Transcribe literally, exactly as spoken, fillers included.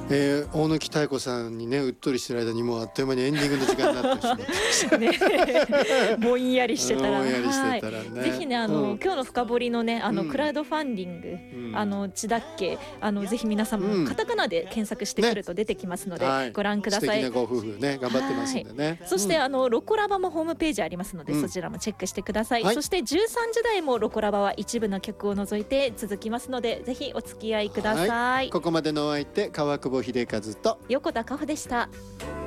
えー、大貫妙子さんにねうっとりしてる間にもうあっという間にエンディングの時間になってしまってね、ぼんやりしてたら、 ぼんやりしてたらね、 はい、ぜひねあの、 うん、 今日の深掘りのねあの、 うん、 クラウドファンディング、うん、あの千田っけあのぜひ皆さんもカタカナで検索してくると出てきますので、ね、ご覧ください。 素敵なご夫婦ね頑張ってますんでね、 そして、うん、あのロコラバもホームページありますので、うん、そちらもチェックしてください、はい、そしてじゅうさんじ台もロコラバは一部の曲を除いて続きますのでぜひお付き合いください、はい、 ここまでのお相手川久保秀和と横田香穂でした。